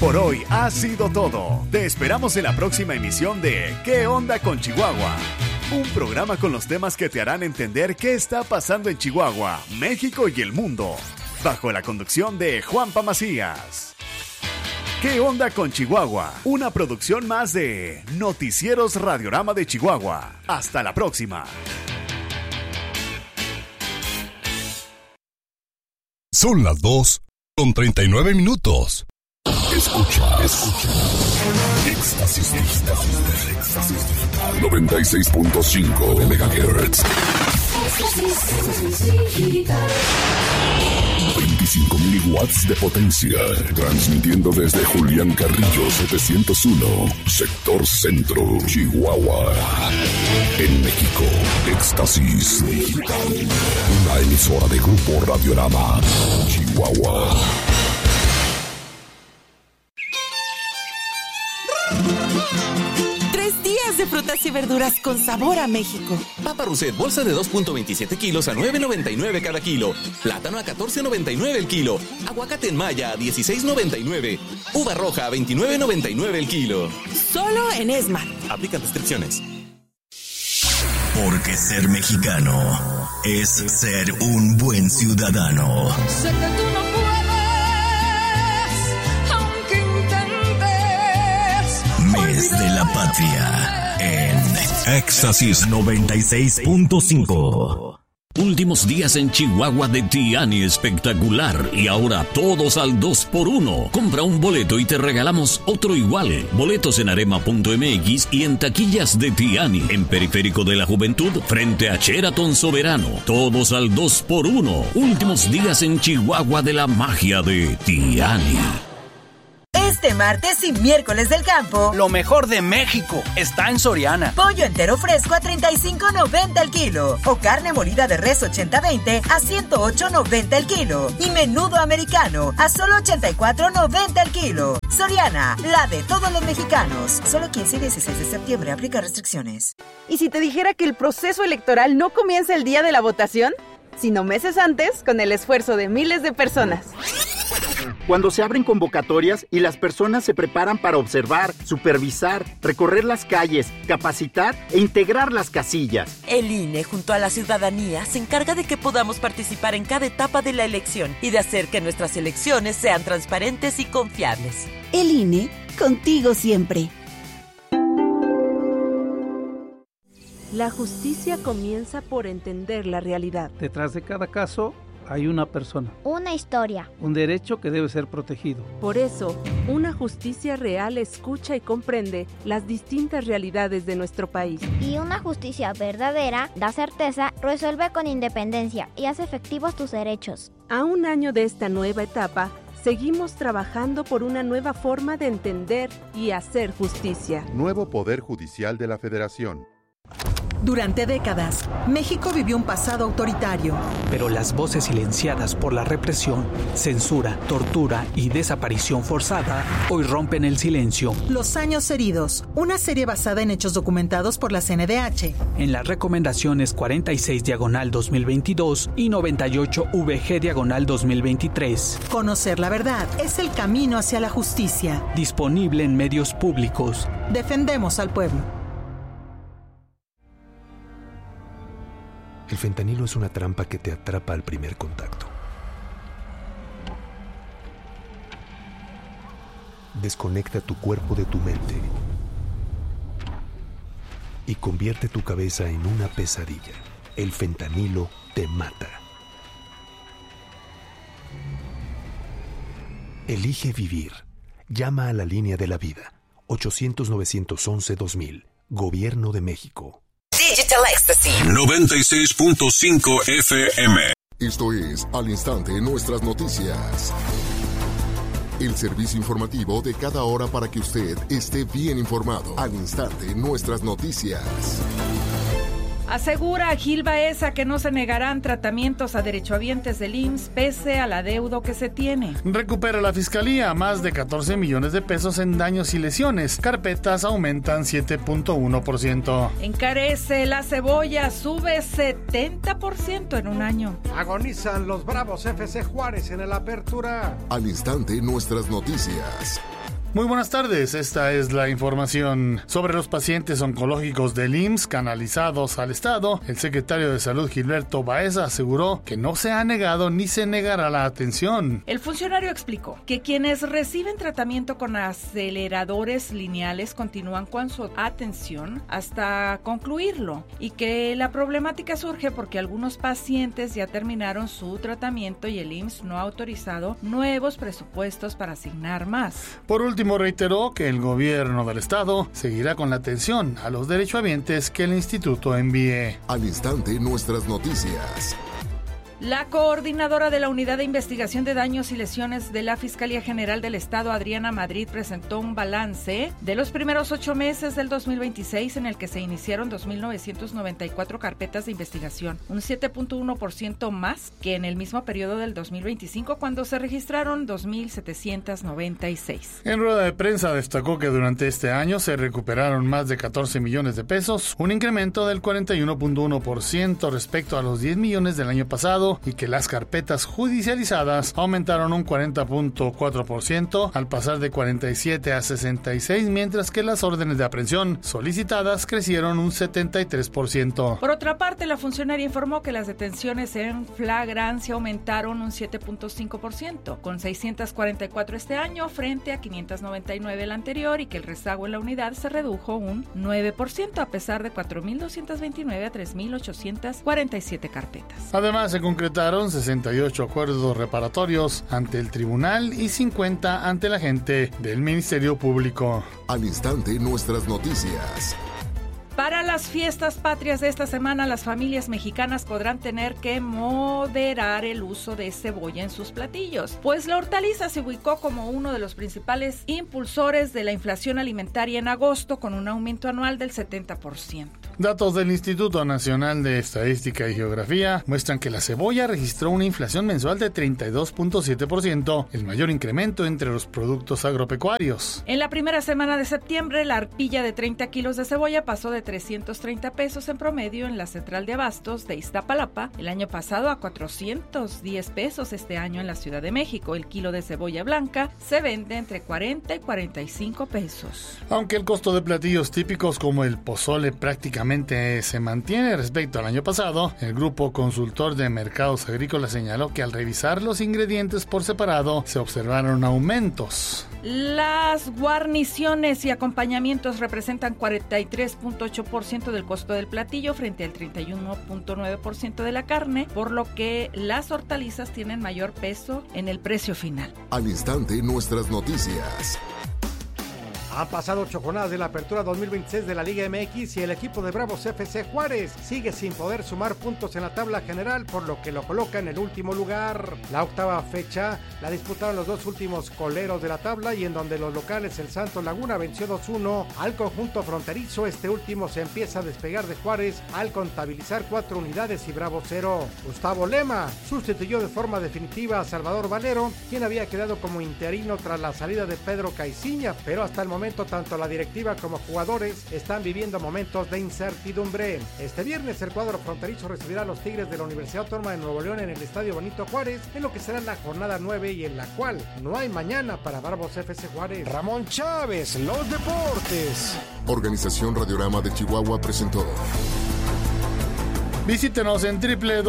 Por hoy ha sido todo. Te esperamos en la próxima emisión de ¿Qué onda con Chihuahua? Un programa con los temas que te harán entender qué está pasando en Chihuahua, México y el mundo. Bajo la conducción de Juanpa Macías. ¿Qué onda con Chihuahua? Una producción más de Noticieros Radiorama de Chihuahua. Hasta la próxima. Son las 2:39. Escucha. Éxtasis Digital 96.5 MHz. 25,000 watts de potencia, transmitiendo desde Julián Carrillo 701, sector centro, Chihuahua. En México, Éxtasis Digital, una emisora de Grupo Radiorama, Chihuahua. De frutas y verduras con sabor a México. Papa Rousset, bolsa de 2.27 kilos a $9.99 cada kilo. Plátano a $14.99 el kilo. Aguacate en malla a $16.99. Uva roja a $29.99 el kilo. Solo en Esmar. Aplican restricciones. Porque ser mexicano es ser un buen ciudadano. Sé que tú no puedes, aunque intentes. Mes de la Patria. En Éxtasis 96.5. Últimos días en Chihuahua de Tiani espectacular y ahora todos al 2x1. Compra un boleto y te regalamos otro igual. Boletos en arema.mx y en taquillas de Tiani, en Periférico de la Juventud, frente a Sheraton Soberano. Todos al 2x1. Últimos días en Chihuahua de la magia de Tiani. Este martes y miércoles del campo, lo mejor de México está en Soriana. Pollo entero fresco a $35.90 el kilo. O carne molida de res 80-20 a $108.90 el kilo. Y menudo americano a solo $84.90 el kilo. Soriana, la de todos los mexicanos. Solo 15 y 16 de septiembre. Aplica restricciones. ¿Y si te dijera que el proceso electoral no comienza el día de la votación, sino meses antes, con el esfuerzo de miles de personas? Cuando se abren convocatorias y las personas se preparan para observar, supervisar, recorrer las calles, capacitar e integrar las casillas. El INE, junto a la ciudadanía, se encarga de que podamos participar en cada etapa de la elección y de hacer que nuestras elecciones sean transparentes y confiables. El INE, contigo siempre. La justicia comienza por entender la realidad. Detrás de cada caso hay una persona. Una historia. Un derecho que debe ser protegido. Por eso, una justicia real escucha y comprende las distintas realidades de nuestro país. Y una justicia verdadera da certeza, resuelve con independencia y hace efectivos tus derechos. A un año de esta nueva etapa, seguimos trabajando por una nueva forma de entender y hacer justicia. Nuevo Poder Judicial de la Federación. Durante décadas, México vivió un pasado autoritario. Pero las voces silenciadas por la represión, censura, tortura y desaparición forzada hoy rompen el silencio. Los años heridos, una serie basada en hechos documentados por la CNDH. En las recomendaciones 46/2022 y 98/VG/2023. Conocer la verdad es el camino hacia la justicia. Disponible en medios públicos. Defendemos al pueblo. El fentanilo es una trampa que te atrapa al primer contacto. Desconecta tu cuerpo de tu mente y convierte tu cabeza en una pesadilla. El fentanilo te mata. Elige vivir. Llama a la línea de la vida. 800-911-2000. Gobierno de México. Digital Ecstasy 96.5 FM. Esto es Al Instante Nuestras Noticias. El servicio informativo de cada hora para que usted esté bien informado. Al Instante Nuestras Noticias. Asegura Gil Baeza que no se negarán tratamientos a derechohabientes del IMSS pese al adeudo que se tiene. Recupera la Fiscalía más de 14 millones de pesos en daños y lesiones. Carpetas aumentan 7.1%. Encarece la cebolla, sube 70% en un año. Agonizan los Bravos FC Juárez en el Apertura. Al Instante Nuestras Noticias. Muy buenas tardes, esta es la información. Sobre los pacientes oncológicos del IMSS canalizados al Estado, el secretario de Salud Gilberto Baeza aseguró que no se ha negado ni se negará la atención. El funcionario explicó que quienes reciben tratamiento con aceleradores lineales continúan con su atención hasta concluirlo y que la problemática surge porque algunos pacientes ya terminaron su tratamiento y el IMSS no ha autorizado nuevos presupuestos para asignar más. Por último, reiteró que el gobierno del estado seguirá con la atención a los derechohabientes que el instituto envíe. Al instante, nuestras noticias. La coordinadora de la Unidad de Investigación de Daños y Lesiones de la Fiscalía General del Estado, Adriana Madrid, presentó un balance de los primeros 8 meses del 2026 en el que se iniciaron 2.994 carpetas de investigación, un 7.1% más que en el mismo periodo del 2025 cuando se registraron 2.796. En rueda de prensa destacó que durante este año se recuperaron más de 14 millones de pesos, un incremento del 41.1% respecto a los 10 millones del año pasado, y que las carpetas judicializadas aumentaron un 40.4% al pasar de 47 a 66, mientras que las órdenes de aprehensión solicitadas crecieron un 73%. Por otra parte, la funcionaria informó que las detenciones en flagrancia aumentaron un 7.5%, con 644 este año frente a 599 el anterior, y que el rezago en la unidad se redujo un 9% a pesar de 4.229 a 3.847 carpetas. Además, se concretaron 68 acuerdos reparatorios ante el tribunal y 50 ante la gente del Ministerio Público. Al instante, nuestras noticias. Para las fiestas patrias de esta semana, las familias mexicanas podrán tener que moderar el uso de cebolla en sus platillos, pues la hortaliza se ubicó como uno de los principales impulsores de la inflación alimentaria en agosto, con un aumento anual del 70%. Datos del Instituto Nacional de Estadística y Geografía muestran que la cebolla registró una inflación mensual de 32.7%, el mayor incremento entre los productos agropecuarios. En la primera semana de septiembre, la arpilla de 30 kilos de cebolla pasó de 330 pesos en promedio en la central de abastos de Iztapalapa, el año pasado a 410 pesos este año en la Ciudad de México. El kilo de cebolla blanca se vende entre 40 y 45 pesos. Aunque el costo de platillos típicos como el pozole prácticamente se mantiene respecto al año pasado, el Grupo Consultor de Mercados Agrícolas señaló que al revisar los ingredientes por separado se observaron aumentos. Las guarniciones y acompañamientos representan 43.8% del costo del platillo frente al 31.9% de la carne, por lo que las hortalizas tienen mayor peso en el precio final. Al instante, nuestras noticias. Han pasado 8 jornadas de la apertura 2026 de la Liga MX y el equipo de Bravos FC Juárez sigue sin poder sumar puntos en la tabla general, por lo que lo coloca en el último lugar. La octava fecha la disputaron los dos últimos coleros de la tabla, y en donde los locales el Santos Laguna venció 2-1 al conjunto fronterizo. Este último se empieza a despegar de Juárez al contabilizar 4 unidades y Bravos 0. Gustavo Lema sustituyó de forma definitiva a Salvador Valero, quien había quedado como interino tras la salida de Pedro Caiciña, pero hasta el momento tanto la directiva como jugadores están viviendo momentos de incertidumbre. Este viernes el cuadro fronterizo recibirá a los Tigres de la Universidad Autónoma de Nuevo León en el Estadio Benito Juárez, en lo que será la jornada 9 y en la cual no hay mañana para Bravos FC Juárez. Ramón Chávez, los deportes. Organización Radiorama de Chihuahua presentó. Visítenos en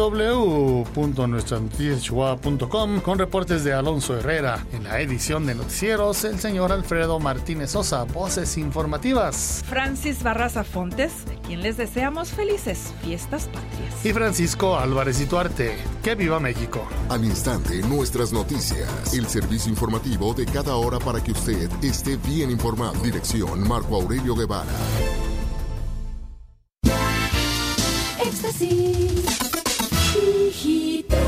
www.nuestranoticiaschihuahua.com con reportes de Alonso Herrera. En la edición de noticieros, el señor Alfredo Martínez Sosa, voces informativas. Francis Barraza Fontes, quien les deseamos felices fiestas patrias. Y Francisco Álvarez Ituarte, que viva México. Al instante, nuestras noticias. El servicio informativo de cada hora para que usted esté bien informado. Dirección Marco Aurelio Guevara. Éxtasis digital.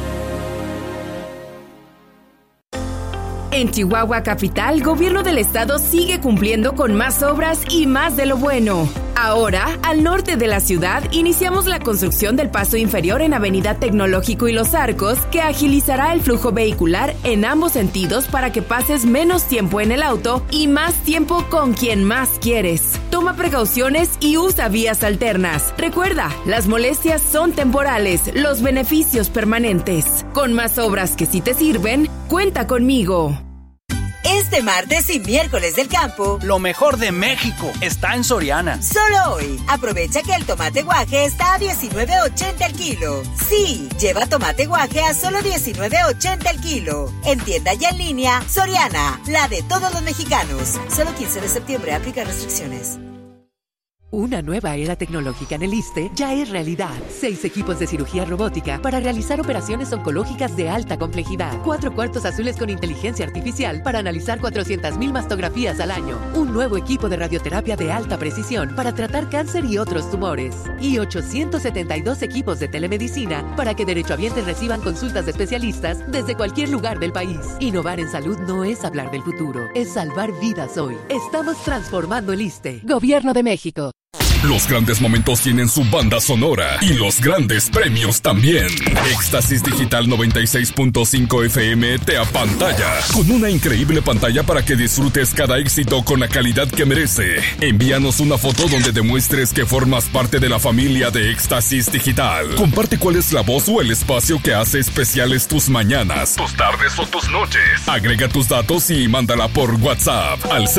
En Chihuahua Capital, Gobierno del Estado sigue cumpliendo con más obras y más de lo bueno. Ahora, al norte de la ciudad, iniciamos la construcción del paso inferior en Avenida Tecnológico y Los Arcos, que agilizará el flujo vehicular en ambos sentidos para que pases menos tiempo en el auto y más tiempo con quien más quieres. Toma precauciones y usa vías alternas. Recuerda, las molestias son temporales, los beneficios permanentes. Con más obras que sí te sirven, cuenta conmigo. Este martes y miércoles del campo, lo mejor de México está en Soriana. Solo hoy, aprovecha que el tomate guaje está a $19.80 el kilo. Sí, lleva tomate guaje a solo $19.80 el kilo. En tienda y en línea, Soriana, la de todos los mexicanos. Solo 15 de septiembre, aplica restricciones. Una nueva era tecnológica en el ISSSTE ya es realidad. 6 equipos de cirugía robótica para realizar operaciones oncológicas de alta complejidad. 4 cuartos azules con inteligencia artificial para analizar 400,000 mastografías al año. Un nuevo equipo de radioterapia de alta precisión para tratar cáncer y otros tumores. Y 872 equipos de telemedicina para que derechohabientes reciban consultas de especialistas desde cualquier lugar del país. Innovar en salud no es hablar del futuro, es salvar vidas hoy. Estamos transformando el ISSSTE. Gobierno de México. Los grandes momentos tienen su banda sonora y los grandes premios también. Éxtasis Digital 96.5 FM te apantalla con una increíble pantalla para que disfrutes cada éxito con la calidad que merece. Envíanos una foto donde demuestres que formas parte de la familia de Éxtasis Digital. Comparte cuál es la voz o el espacio que hace especiales tus mañanas, tus tardes o tus noches. Agrega tus datos y mándala por WhatsApp al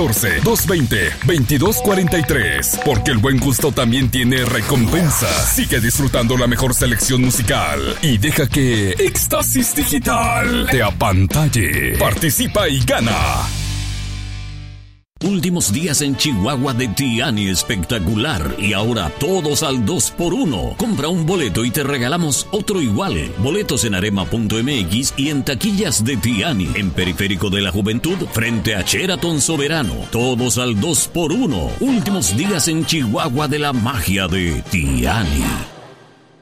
614-220-2243. Porque el buen gusto también tiene recompensa. Sigue disfrutando la mejor selección musical y deja que Éxtasis Digital te apantalle. Participa y gana. Últimos días en Chihuahua de Tiani espectacular y ahora todos al 2x1. Compra un boleto y te regalamos otro igual. Boletos en arema.mx y en taquillas de Tiani, en Periférico de la Juventud, frente a Sheraton Soberano. Todos al 2x1. Últimos días en Chihuahua de la magia de Tiani.